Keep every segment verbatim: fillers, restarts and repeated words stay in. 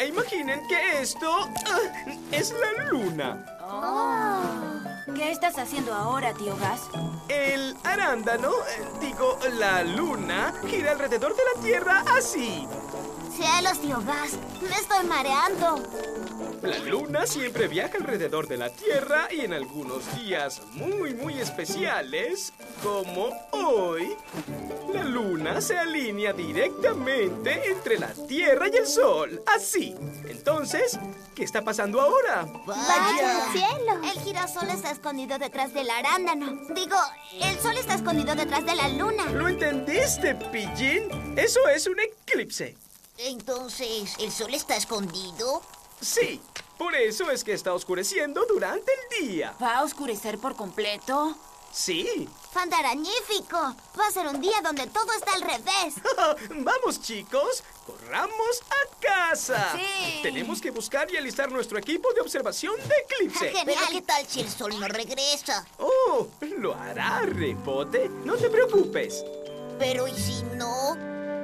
e imaginen que esto uh, es la luna. Oh. ¿Qué estás haciendo ahora, tío Gas? El arándano, eh, digo, la luna, gira alrededor de la Tierra así. ¡Cielos, tío Gas! ¡Me estoy mareando! La luna siempre viaja alrededor de la Tierra y en algunos días muy, muy especiales, como hoy, la luna se alinea directamente entre la Tierra y el Sol, así. Entonces, ¿qué está pasando ahora? ¡Vaya cielo! El girasol está escondido detrás del arándano. Digo, el sol está escondido detrás de la luna. ¿Lo entendiste, Pillín? Eso es un eclipse. Entonces, ¿el sol está escondido? Sí, por eso es que está oscureciendo durante el día. ¿Va a oscurecer por completo? Sí. ¡Fantarañífico! Va a ser un día donde todo está al revés. Vamos, chicos, corramos a casa. Sí. Tenemos que buscar y alistar nuestro equipo de observación de eclipse. Genial. ¿Pero qué tal si el sol no regresa? Oh, lo hará, Rebote. No te preocupes. Pero ¿y si no?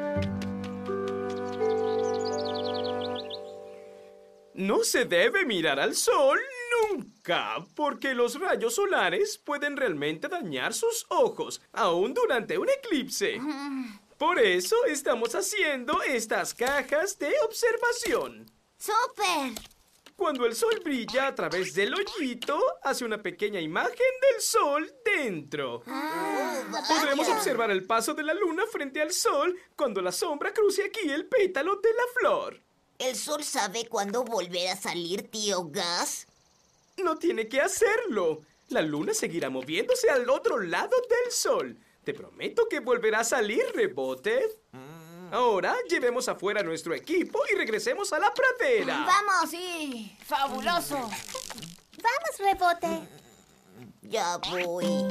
No se debe mirar al sol nunca, porque los rayos solares pueden realmente dañar sus ojos, aún durante un eclipse. Por eso estamos haciendo estas cajas de observación. ¡Súper! Cuando el sol brilla a través del hoyito, hace una pequeña imagen del sol dentro. Ah, Podremos vaya. observar el paso de la luna frente al sol cuando la sombra cruce aquí el pétalo de la flor. ¿El sol sabe cuándo volver a salir, tío Gas? No tiene que hacerlo. La luna seguirá moviéndose al otro lado del sol. Te prometo que volverá a salir, Rebote. Ahora llevemos afuera nuestro equipo y regresemos a la pradera. ¡Vamos! Sí, fabuloso. ¡Vamos, Rebote! Ya voy.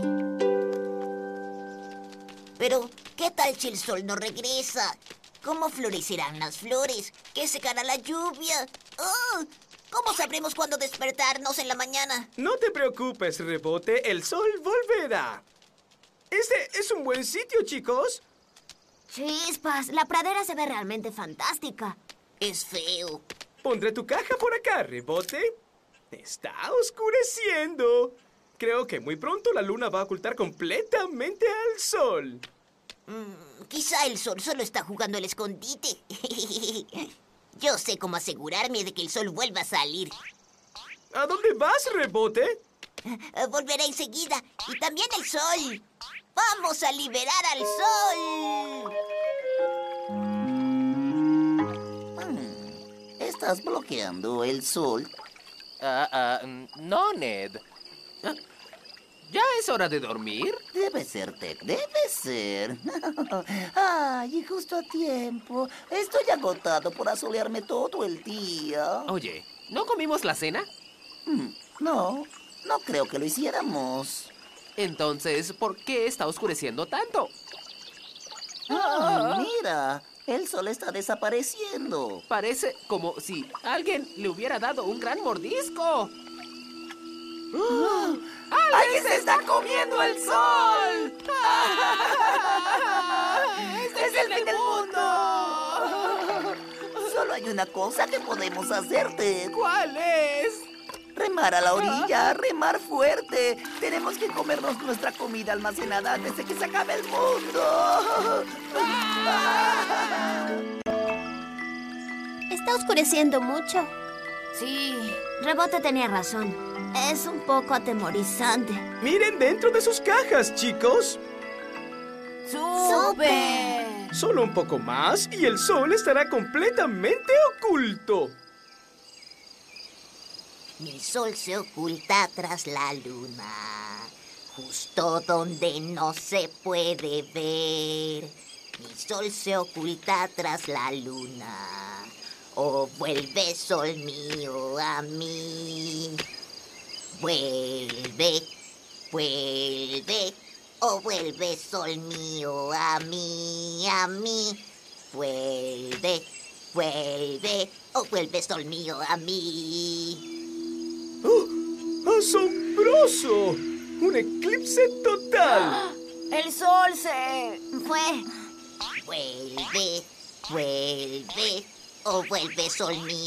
Pero, ¿qué tal si el sol no regresa? ¿Cómo florecerán las flores? ¿Qué secará la lluvia? ¡Oh! ¿Cómo sabremos cuándo despertarnos en la mañana? No te preocupes, Rebote. El sol volverá. Este es un buen sitio, chicos. Chispas, la pradera se ve realmente fantástica. Es feo. Pondré tu caja por acá, Rebote. Está oscureciendo. Creo que muy pronto la luna va a ocultar completamente al sol. Mm, quizá el sol solo está jugando al escondite. Yo sé cómo asegurarme de que el sol vuelva a salir. ¿A dónde vas, Rebote? Eh, Volverá enseguida. Y también el sol. ¡Vamos a liberar al sol! ¿Estás bloqueando el sol? Ah, ah, no, Ned. Ah, ¿ya es hora de dormir? Debe ser, Ted, debe ser. Ay, y justo a tiempo. Estoy agotado por asolearme todo el día. Oye, ¿no comimos la cena? Mm, No, no creo que lo hiciéramos. Entonces, ¿por qué está oscureciendo tanto? Ah, mira, el sol está desapareciendo. Parece como si alguien le hubiera dado un gran mordisco. ¡Alguien se está comiendo el sol! ¡Este es el fin del mundo! Solo hay una cosa que podemos hacer, Ted. ¿Cuál es? Remar a la orilla, remar fuerte. Tenemos que comernos nuestra comida almacenada antes de que se acabe el mundo. Está oscureciendo mucho. Sí. Rebote tenía razón. Es un poco atemorizante. Miren dentro de sus cajas, chicos. ¡Súper! Solo un poco más y el sol estará completamente oculto. Mi sol se oculta tras la luna, justo donde no se puede ver. Mi sol se oculta tras la luna. Oh, vuelve, sol mío, a mí. Vuelve, vuelve. Oh, vuelve, sol mío, a mí, a mí. Vuelve, vuelve. Oh, vuelve, sol mío, a mí. ¡Oh! ¡Asombroso! ¡Un eclipse total! El sol se... Fue. Vuelve, vuelve, oh vuelve, sol mío.